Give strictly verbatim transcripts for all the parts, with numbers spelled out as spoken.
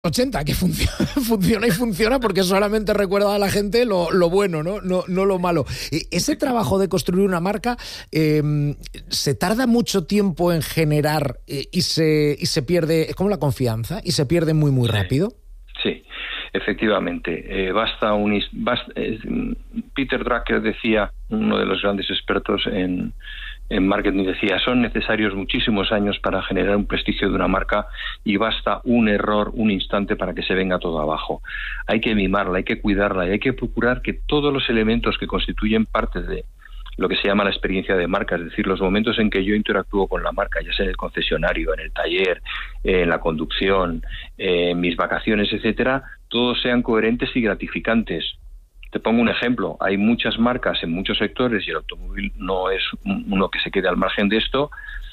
ochenta, que funciona, funciona y funciona porque solamente recuerda a la gente lo, lo bueno, ¿no? No, no lo malo. Ese trabajo de construir una marca eh, se tarda mucho tiempo en generar eh, y se y se pierde, es como la confianza, y se pierde muy muy rápido. Sí, efectivamente. Eh, basta un basta, eh, Peter Drucker decía, uno de los grandes expertos en En marketing, decía, son necesarios muchísimos años para generar un prestigio de una marca y basta un error, un instante para que se venga todo abajo. Hay que mimarla, hay que cuidarla y hay que procurar que todos los elementos que constituyen parte de lo que se llama la experiencia de marca, es decir, los momentos en que yo interactúo con la marca, ya sea en el concesionario, en el taller, en la conducción, en mis vacaciones, etcétera, todos sean coherentes y gratificantes. Te pongo un ejemplo, hay muchas marcas en muchos sectores y el automóvil no es uno que se quede al margen de esto,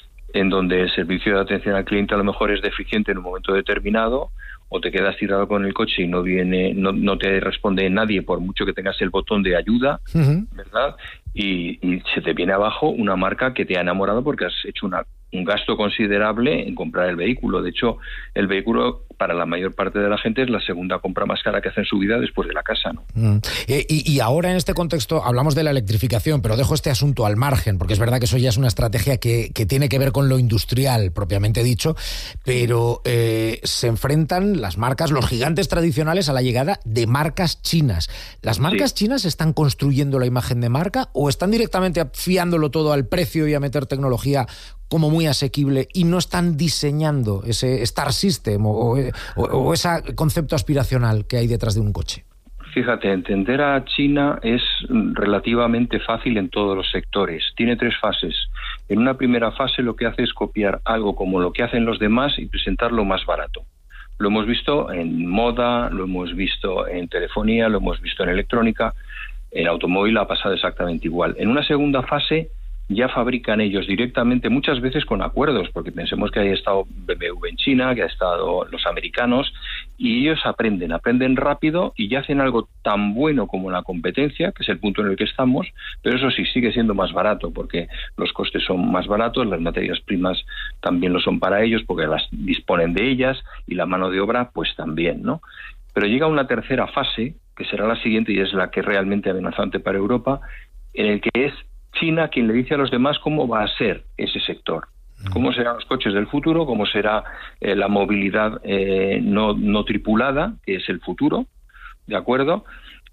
en donde el servicio de atención al cliente a lo mejor es deficiente en un momento determinado, o te quedas tirado con el coche y no viene, no, no te responde nadie por mucho que tengas el botón de ayuda, uh-huh. ¿verdad? Y, y se te viene abajo una marca que te ha enamorado porque has hecho una, un gasto considerable en comprar el vehículo. De hecho, el vehículo para la mayor parte de la gente es la segunda compra más cara que hace en su vida después de la casa, ¿no? Mm. Y, y ahora en este contexto hablamos de la electrificación, pero dejo este asunto al margen, porque es verdad que eso ya es una estrategia que, que tiene que ver con lo industrial, propiamente dicho, pero eh, se enfrentan las marcas, los gigantes tradicionales, a la llegada de marcas chinas. ¿Las marcas sí. chinas están construyendo la imagen de marca o están directamente fiándolo todo al precio y a meter tecnología como muy asequible y no están diseñando ese Star System o, o, o ese concepto aspiracional que hay detrás de un coche? Fíjate, entender a China es relativamente fácil en todos los sectores. Tiene tres fases. En una primera fase lo que hace es copiar algo como lo que hacen los demás y presentarlo más barato. Lo hemos visto en moda, lo hemos visto en telefonía, lo hemos visto en electrónica. En automóvil ha pasado exactamente igual. En una segunda fase ya fabrican ellos directamente, muchas veces con acuerdos, porque pensemos que ha estado B M W en China, que ha estado los americanos, y ellos aprenden, aprenden rápido y ya hacen algo tan bueno como la competencia, que es el punto en el que estamos, pero eso sí, sigue siendo más barato, porque los costes son más baratos, las materias primas también lo son para ellos, porque las disponen de ellas, y la mano de obra, pues también, ¿no? Pero llega una tercera fase, que será la siguiente, y es la que es realmente amenazante para Europa, en el que es China quien le dice a los demás cómo va a ser ese sector, cómo serán los coches del futuro, cómo será eh, la movilidad eh, no, no tripulada, que es el futuro, ¿de acuerdo?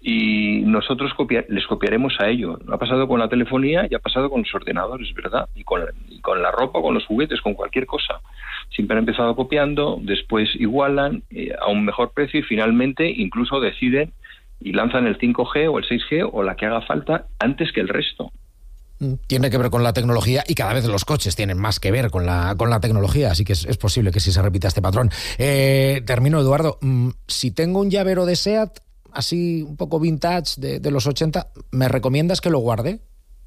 Y nosotros copia- les copiaremos a ello. Ha pasado con la telefonía y ha pasado con los ordenadores, ¿verdad? Y con la, y con la ropa, con los juguetes, con cualquier cosa. Siempre han empezado copiando, después igualan eh, a un mejor precio y finalmente incluso deciden y lanzan el cinco G o el seis G o la que haga falta antes que el resto. Tiene que ver con la tecnología y cada vez los coches tienen más que ver con la con la tecnología, así que es, es posible que sí se repita este patrón. Eh, termino, Eduardo. Si tengo un llavero de SEAT, así un poco vintage de, de los ochenta, ¿me recomiendas que lo guarde?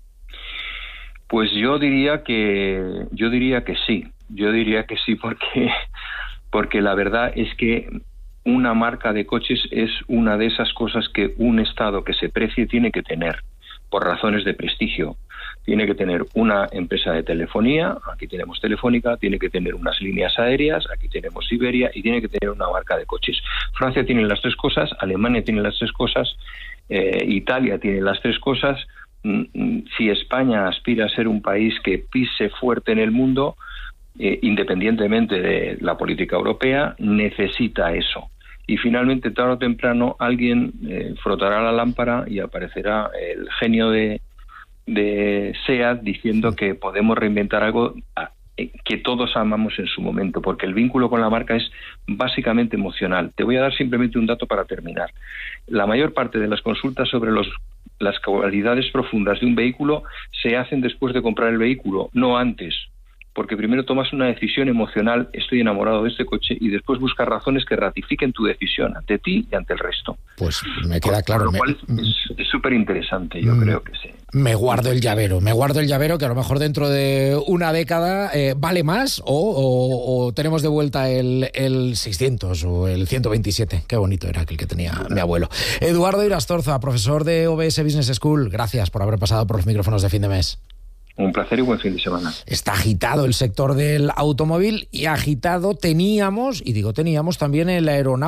Pues yo diría que yo diría que sí, yo diría que sí, porque porque la verdad es que una marca de coches es una de esas cosas que un Estado que se precie tiene que tener por razones de prestigio. Tiene que tener una empresa de telefonía, aquí tenemos Telefónica, tiene que tener unas líneas aéreas, aquí tenemos Iberia, y tiene que tener una marca de coches. Francia tiene las tres cosas, Alemania tiene las tres cosas, eh, Italia tiene las tres cosas. Si España aspira a ser un país que pise fuerte en el mundo, eh, independientemente de la política europea, necesita eso. Y finalmente, tarde o temprano, alguien eh, frotará la lámpara y aparecerá el genio de de SEAT diciendo que podemos reinventar algo que todos amamos en su momento, porque el vínculo con la marca es básicamente emocional. Te voy a dar simplemente un dato para terminar. La mayor parte de las consultas sobre los, las cualidades profundas de un vehículo se hacen después de comprar el vehículo, no antes. Porque primero tomas una decisión emocional, estoy enamorado de este coche, y después buscas razones que ratifiquen tu decisión ante ti y ante el resto. Pues me queda claro. Por lo cual me, es súper interesante, yo mm, creo que sí. Me guardo el llavero, me guardo el llavero que a lo mejor dentro de una década eh, vale más o, o, o tenemos de vuelta el, el seiscientos o el ciento veintisiete. Qué bonito era aquel que tenía mi abuelo. Eduardo Irastorza, profesor de O B S Business School, gracias por haber pasado por los micrófonos de Fin de Mes. Un placer y buen fin de semana. Está agitado el sector del automóvil y agitado teníamos, y digo teníamos, también el aeronáutico.